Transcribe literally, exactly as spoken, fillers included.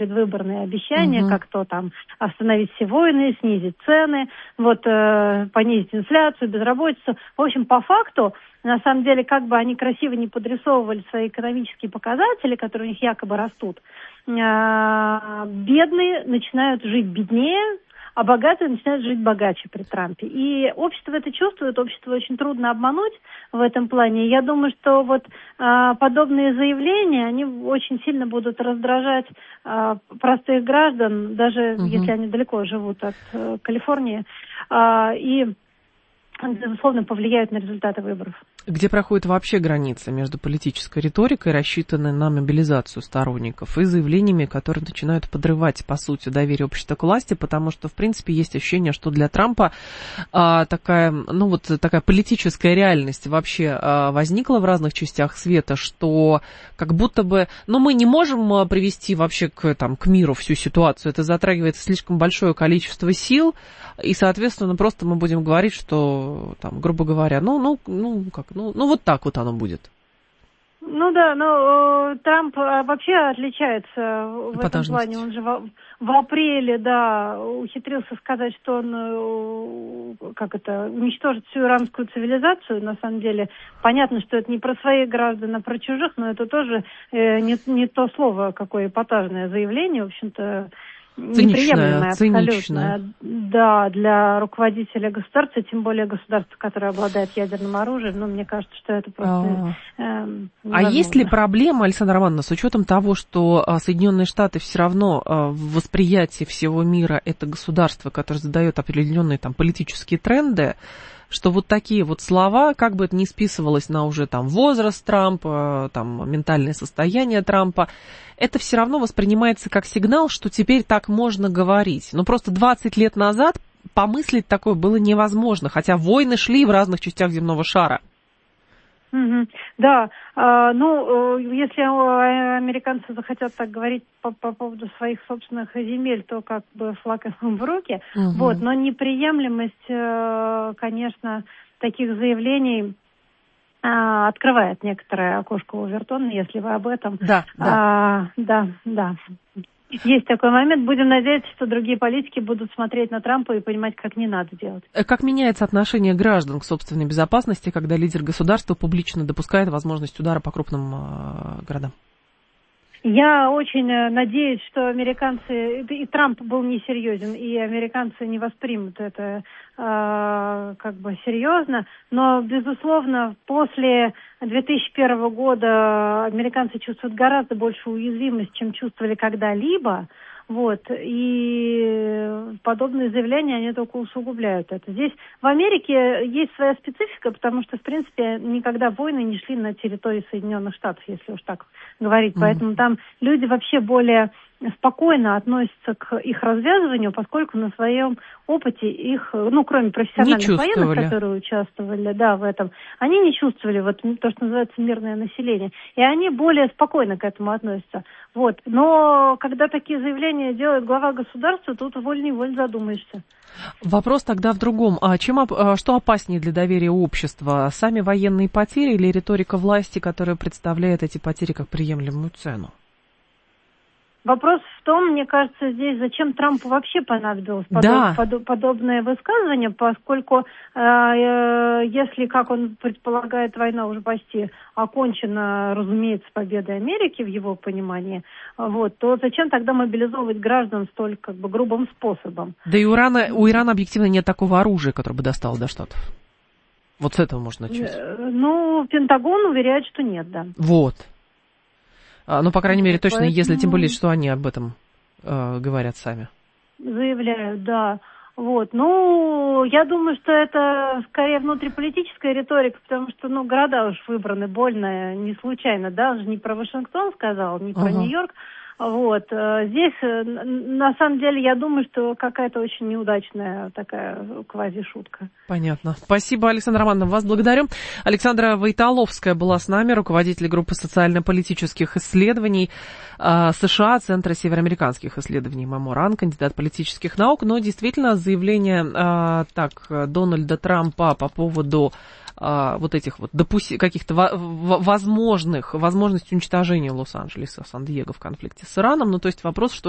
предвыборные обещания, угу. как то там остановить все войны, снизить цены, вот э, понизить инфляцию, безработицу. В общем, по факту, на самом деле, как бы они красиво не подрисовывали свои экономические показатели, которые у них якобы растут, э, бедные начинают жить беднее, а богатые начинают жить богаче при Трампе. И общество это чувствует, общество очень трудно обмануть в этом плане. Я думаю, что вот а, подобные заявления, они очень сильно будут раздражать а, простых граждан, даже угу. если они далеко живут от а, Калифорнии, а, и, безусловно, повлияют на результаты выборов. Где проходит вообще граница между политической риторикой, рассчитанной на мобилизацию сторонников, и заявлениями, которые начинают подрывать, по сути, доверие общества к власти, потому что, в принципе, есть ощущение, что для Трампа а, такая, ну вот такая политическая реальность вообще а, возникла в разных частях света, что как будто бы, ну мы не можем привести вообще к, там, к миру всю ситуацию, это затрагивает слишком большое количество сил, и, соответственно, просто мы будем говорить, что, там, грубо говоря, ну, ну, ну, как, ну, ну, вот так вот оно будет. Ну да, но э, Трамп э, вообще отличается в этом плане. Он же в, в апреле, да, ухитрился сказать, что он, э, как это, уничтожит всю иранскую цивилизацию. На самом деле, понятно, что это не про своих граждан, а про чужих, но это тоже э, не, не то слово, какое эпатажное заявление, в общем-то, неприемлемое абсолютно, да, для руководителя государства, тем более государства, которое обладает ядерным оружием, ну, мне кажется, что это просто э, невозможно. А есть ли проблема, Александра Романовна, с учетом того, что Соединенные Штаты все равно в восприятии всего мира это государство, которое задает определенные там политические тренды, что вот такие вот слова, как бы это ни списывалось на уже там возраст Трампа, там ментальное состояние Трампа, это все равно воспринимается как сигнал, что теперь так можно говорить. Но просто двадцать лет назад помыслить такое было невозможно, хотя войны шли в разных частях земного шара. Mm-hmm. Да, а, ну, если американцы захотят так говорить по, по поводу своих собственных земель, то как бы флаг им в руки. Mm-hmm. Вот, но неприемлемость, конечно, таких заявлений а, открывает некоторое окошко Овертона, если вы об этом. Да, да. А, да, да. Есть такой момент. Будем надеяться, что другие политики будут смотреть на Трампа и понимать, как не надо делать. Как меняется отношение граждан к собственной безопасности, когда лидер государства публично допускает возможность удара по крупным э, городам? Я очень надеюсь, что американцы, и Трамп был несерьезен, и американцы не воспримут это э, как бы серьезно, но, безусловно, после две тысячи первого года американцы чувствуют гораздо большую уязвимость, чем чувствовали когда-либо. Вот, и подобные заявления, они только усугубляют это. Здесь в Америке есть своя специфика, потому что, в принципе, никогда войны не шли на территории Соединенных Штатов, если уж так говорить. Mm-hmm. Поэтому там люди вообще более спокойно относятся к их развязыванию, поскольку на своем опыте их, ну, кроме профессиональных военных, которые участвовали, да, в этом, они не чувствовали вот то, что называется мирное население. И они более спокойно к этому относятся. Вот. Но когда такие заявления делает глава государства, тут волей-неволей задумаешься. Вопрос тогда в другом. А чем, что опаснее для доверия общества? Сами военные потери или риторика власти, которая представляет эти потери как приемлемую цену? Вопрос в том, мне кажется, здесь, зачем Трампу вообще понадобилось подоб, да. под, подобное высказывание, поскольку э, э, если, как он предполагает, война уже почти окончена, разумеется, победой Америки в его понимании, вот, то зачем тогда мобилизовывать граждан столь как бы грубым способом? Да и у Ирана, у Ирана объективно нет такого оружия, которое бы достало до Штатов. Вот с этого можно начать. Э, ну, Пентагон уверяет, что нет, да. Вот. Ну, по крайней мере, точно, Поэтому... если тем более, что они об этом э, говорят сами. Заявляют, да. Вот. Ну, я думаю, что это скорее внутриполитическая риторика, потому что, ну, города уж выбраны больно, не случайно, да, он же не про Вашингтон сказал, не про uh-huh. Нью-Йорк. Вот. Здесь, на самом деле, я думаю, что какая-то очень неудачная такая квази-шутка. Понятно. Спасибо, Александра Романовна, вас благодарю. Александра Войтоловская была с нами, руководитель группы социально-политических исследований США, Центра североамериканских исследований МамоРан, кандидат политических наук. Но действительно, заявление так, Дональда Трампа по поводу вот этих вот допусти, каких-то возможных, возможности уничтожения Лос-Анджелеса, Сан-Диего в конфликте с Ираном. Ну, то есть вопрос, что